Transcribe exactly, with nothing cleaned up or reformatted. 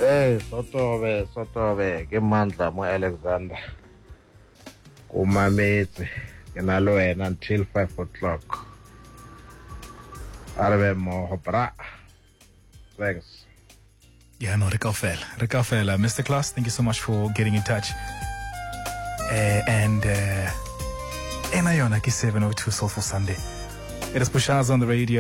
Hey, Sotobe, Sotobe, ke Mandla mo Alexander. Kumametse, ke na le wena until five o'clock. Arbe mo bra. Thanks. Yeah, no, Rikafel. Rikafel, uh, Mister Klaus, thank you so much for getting in touch. Uh, and, uh, Enayona, seven oh two Soulful Sunday. It is Pushaz on the radio.